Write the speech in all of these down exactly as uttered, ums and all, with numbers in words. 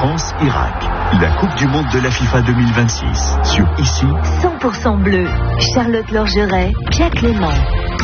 France-Irak, la Coupe du Monde de la FIFA deux mille vingt-six. Sur Ici, cent pour cent bleu, Charlotte Lorgeret, Pia Clément.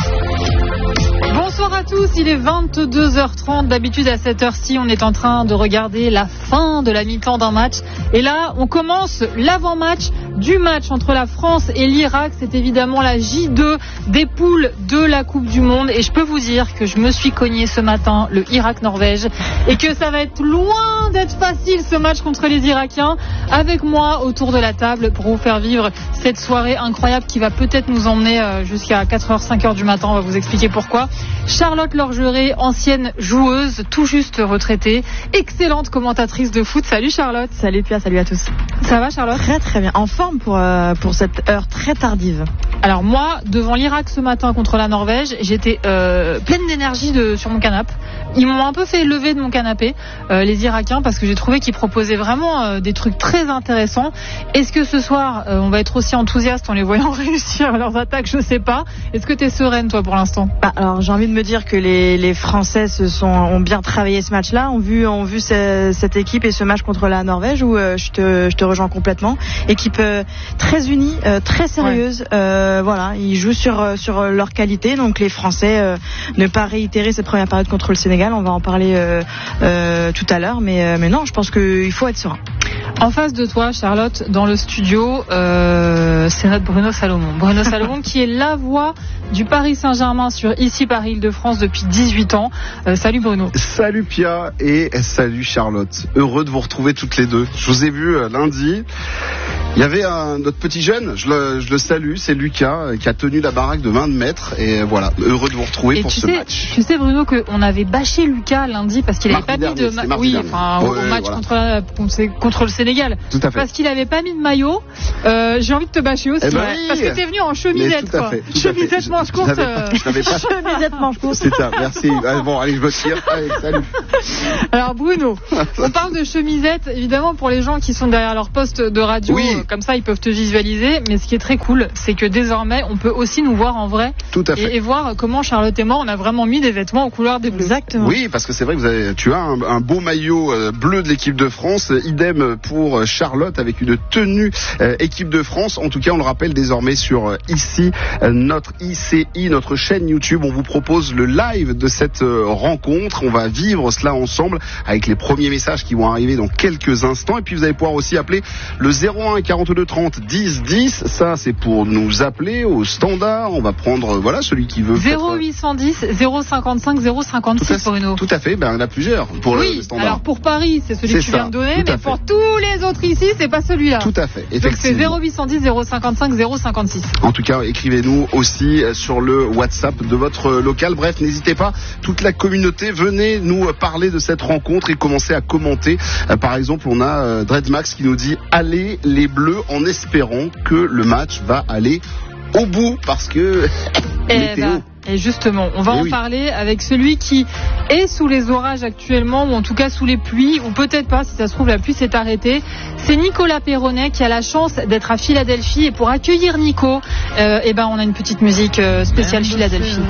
Bonsoir à tous, il est vingt-deux heures trente. D'habitude à cette heure-ci, on est en train de regarder la fin de la mi-temps d'un match. Et là, on commence l'avant-match du match entre la France et l'Irak. C'est évidemment la J deux des poules de la Coupe du Monde. Et je peux vous dire que je me suis cogné ce matin le Irak-Norvège et que ça va être loin d'être facile ce match contre les Irakiens. Avec moi autour de la table pour vous faire vivre cette soirée incroyable qui va peut-être nous emmener jusqu'à quatre heures, cinq heures du matin. On va vous expliquer pourquoi. Charlotte Lorgeret, ancienne joueuse, tout juste retraitée, excellente commentatrice de foot. Salut Charlotte. Salut Pia, salut à tous. Ça va Charlotte? Très très bien, en forme pour, euh, pour cette heure très tardive. Alors moi, devant l'Irak ce matin contre la Norvège, j'étais euh, pleine d'énergie de, sur mon canapé. Ils m'ont un peu fait lever de mon canapé, euh, les Irakiens, parce que j'ai trouvé qu'ils proposaient vraiment euh, des trucs très intéressants. Est-ce que ce soir, euh, on va être aussi enthousiaste en les voyant réussir leurs attaques? Je sais pas. Est-ce que t'es sereine toi pour l'instant? Bah, alors j'ai envie de me dire que les, les Français se sont, ont bien travaillé ce match-là, ont vu, ont vu ce, cette équipe et ce match contre la Norvège où euh, je, te, je te rejoins complètement. Équipe euh, très unie, euh, très sérieuse. Ouais. Euh, voilà, ils jouent sur, sur leur qualité. Donc les Français, euh, ne pas réitérer cette première période contre le Sénégal. On va en parler euh, euh, tout à l'heure, mais, euh, mais non, je pense qu'il faut être serein. En face de toi, Charlotte, dans le studio, euh, c'est notre Bruno Salomon. Bruno Salomon qui est la voix du Paris Saint-Germain sur Ici Paris Île-de-France depuis dix-huit ans. Euh, salut Bruno. Salut Pia et salut Charlotte. Heureux de vous retrouver toutes les deux. Je vous ai vu euh, lundi. Il y avait un, notre petit jeune, je le, je le salue, c'est Lucas qui a tenu la baraque de vingt mètres et voilà, heureux de vous retrouver et pour ce sais, match. Tu sais Bruno qu'on avait bâché Lucas lundi parce qu'il n'avait pas dernier, mis de ma... oui, enfin ouais, au match voilà. contre, la, contre le Sénégal. Tout à fait. Parce qu'il n'avait pas mis de maillot. Euh, j'ai envie de te bâcher aussi. Eh ben oui. Parce que t'es venu en chemisette quoi. Fait, chemisette fait. manche courte. Chemisette manche courte. C'est ça, merci. Allez, bon, allez, je me tire. Allez, salut. Alors Bruno, on parle de chemisette évidemment pour les gens qui sont derrière leur poste de radio. Oui. Comme ça ils peuvent te visualiser, mais ce qui est très cool, c'est que désormais, on peut aussi nous voir en vrai. Tout à fait. Et, et voir comment Charlotte et moi, on a vraiment mis des vêtements aux couleurs des bleus. Exactement. Oui, parce que c'est vrai que vous avez, tu as un, un beau maillot euh, bleu de l'équipe de France, idem pour Charlotte avec une tenue euh, équipe de France. En tout cas, on le rappelle désormais sur euh, Ici, euh, notre I C I, notre chaîne YouTube. On vous propose le live de cette euh, rencontre. On va vivre cela ensemble avec les premiers messages qui vont arriver dans quelques instants. Et puis, vous allez pouvoir aussi appeler le zéro un quarante-deux trente dix dix, ça c'est pour nous appeler au standard. On va prendre voilà celui qui veut. zéro huit cent dix zéro cinquante-cinq zéro cinquante-six Bruno. Tout à fait, ben il y en a plusieurs pour oui, le standard. Alors pour Paris, c'est celui c'est que tu ça, viens de donner, mais fait. Pour tous les autres ici, c'est pas celui-là. Tout à fait, effectivement. Donc c'est zéro huit cent dix zéro cinquante-cinq zéro cinquante-six. En tout cas, écrivez-nous aussi sur le WhatsApp de votre local. Bref, n'hésitez pas, toute la communauté, venez nous parler de cette rencontre et commencer à commenter. Euh, par exemple, on a euh, Dreadmax qui nous dit allez les Bleus en espérant que le match va aller au bout parce que et, météo. bah, et justement, on va et en oui. parler avec celui qui est sous les orages actuellement ou en tout cas sous les pluies ou peut-être pas, si ça se trouve la pluie s'est arrêtée. C'est Nicolas Perronnet qui a la chance d'être à Philadelphie et pour accueillir Nico, euh, et ben on a une petite musique euh, spéciale Philadelphie.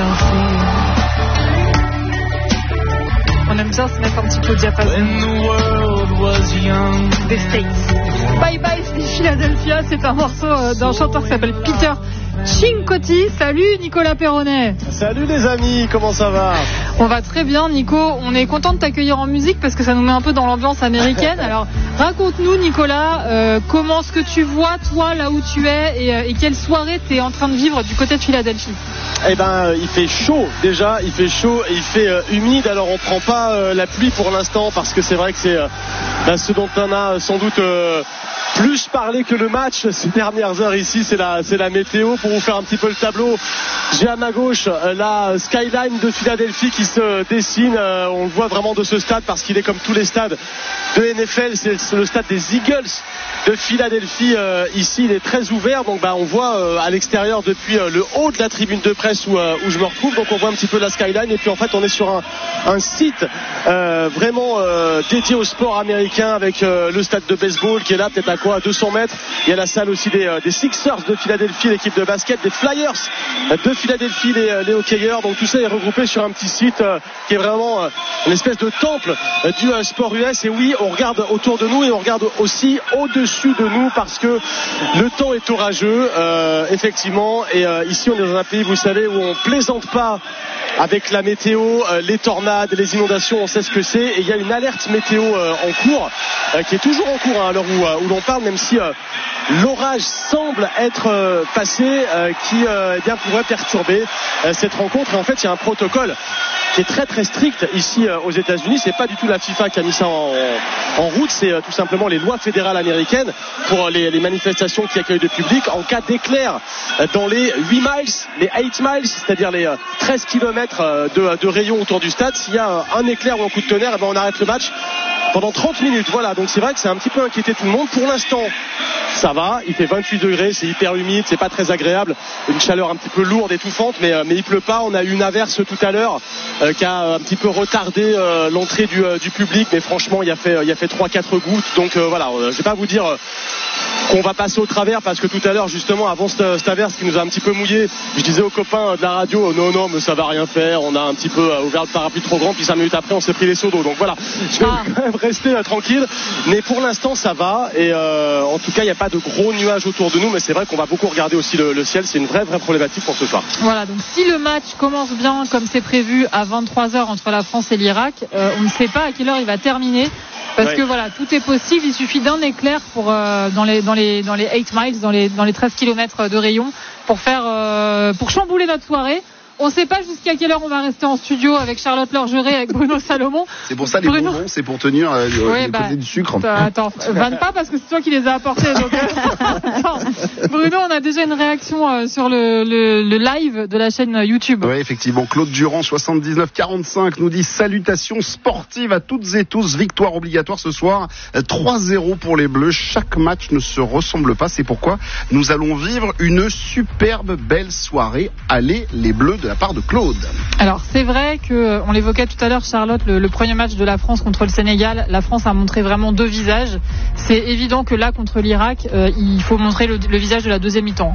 On aime bien se mettre un petit peu au diapason des States. Bye Bye Philadelphia, c'est un morceau euh, d'un chanteur qui s'appelle Peter Cincotti. Salut Nicolas Perronnet. Salut les amis, comment ça va? On va très bien Nico, on est content de t'accueillir en musique parce que ça nous met un peu dans l'ambiance américaine. Alors raconte-nous Nicolas, euh, comment ce que tu vois toi là où tu es et, euh, et quelle soirée tu es en train de vivre du côté de Philadelphie? Eh ben il fait chaud déjà, il fait chaud et il fait euh, humide. Alors on prend pas euh, la pluie pour l'instant parce que c'est vrai que c'est euh, bah, ce dont on a sans doute euh, plus parlé que le match ces dernières heures ici, c'est la, c'est la météo. Pour vous faire un petit peu le tableau, j'ai à ma gauche la skyline de Philadelphie qui se dessine. On le voit vraiment de ce stade parce qu'il est comme tous les stades de N F L, c'est le stade des Eagles de Philadelphie. Ici il est très ouvert, donc bah, on voit à l'extérieur depuis le haut de la tribune de presse où, où je me retrouve, donc on voit un petit peu la skyline et puis en fait on est sur un, un site euh, vraiment euh, dédié au sport américain avec euh, le stade de baseball qui est là peut-être à coin à deux cents mètres. Il y a la salle aussi des, des Sixers de Philadelphie, l'équipe de basket, des Flyers de Philadelphie, les, les hockeyeurs. Donc tout ça est regroupé sur un petit site euh, qui est vraiment euh, une espèce de temple euh, du euh, sport U S. Et oui, on regarde autour de nous et on regarde aussi au-dessus de nous parce que le temps est orageux, euh, effectivement. Et euh, ici, on est dans un pays, vous savez, où on plaisante pas avec la météo, euh, les tornades, les inondations, on sait ce que c'est. Et il y a une alerte météo euh, en cours, euh, qui est toujours en cours hein, à l'heure où, euh, où l'on parle, même si euh, l'orage semble être euh, passé, euh, qui euh, eh bien, pourrait perturber euh, cette rencontre. Et en fait, il y a un protocole qui est très très strict ici euh, aux États-Unis. C'est pas du tout la FIFA qui a mis ça en, en route, c'est euh, tout simplement les lois fédérales américaines pour les, les manifestations qui accueillent le public. En cas d'éclair euh, dans les huit miles, les huit miles, c'est-à-dire les euh, treize kilomètres euh, de, de rayon autour du stade, s'il y a euh, un éclair ou un coup de tonnerre, eh ben, on arrête le match pendant trente minutes. Voilà, donc c'est vrai que c'est un petit peu inquiété tout le monde. Pour l'instant, ça va, il fait vingt-huit degrés, c'est hyper humide, c'est pas très agréable, une chaleur un petit peu lourde, étouffante, mais, mais il pleut pas. On a eu une averse tout à l'heure euh, qui a un petit peu retardé euh, l'entrée du, euh, du public, mais franchement il y a fait, il y a fait trois quatre gouttes, donc euh, voilà, euh, je vais pas vous dire euh, qu'on va passer au travers, parce que tout à l'heure justement avant cette, cette averse qui nous a un petit peu mouillé, je disais aux copains de la radio, non non mais ça va rien faire, on a un petit peu ouvert le parapluie trop grand, puis cinq minutes après on s'est pris les seaux d'eau, donc voilà, je vais ah. quand même rester euh, tranquille, mais pour l'instant ça va, et euh, en tout cas il n'y a pas de gros nuages autour de nous, mais c'est vrai qu'on va beaucoup regarder aussi le, le ciel, c'est une vraie vraie problématique pour ce soir. Voilà, donc si le match commence bien comme c'est prévu à vingt-trois heures entre la France et l'Irak, euh, on ne sait pas à quelle heure il va terminer. Parce ouais. que voilà, tout est possible. Il suffit d'un éclair pour euh, dans les dans les dans les huit miles, dans les dans les treize kilomètres de rayon, pour faire euh, pour chambouler notre soirée. On ne sait pas jusqu'à quelle heure on va rester en studio avec Charlotte Lorgeret, avec Bruno Salomon. C'est pour ça les Bruno... bonbons, c'est pour tenir euh, ouais, les bah, côtés du sucre. Attends, vanne pas parce que c'est toi qui les as apportés. Donc, attends. Bruno, on a déjà une réaction euh, sur le, le, le live de la chaîne YouTube. Oui, effectivement. Claude Durand, soixante-dix-neuf quarante-cinq, nous dit salutations sportives à toutes et tous. Victoire obligatoire ce soir. trois zéro pour les Bleus. Chaque match ne se ressemble pas. C'est pourquoi nous allons vivre une superbe belle soirée. Allez, les Bleus, de la part de Claude. Alors c'est vrai que on l'évoquait tout à l'heure, Charlotte, le, le premier match de la France contre le Sénégal, la France a montré vraiment deux visages. C'est évident que là contre l'Irak, euh, il faut montrer le, le visage de la deuxième mi-temps.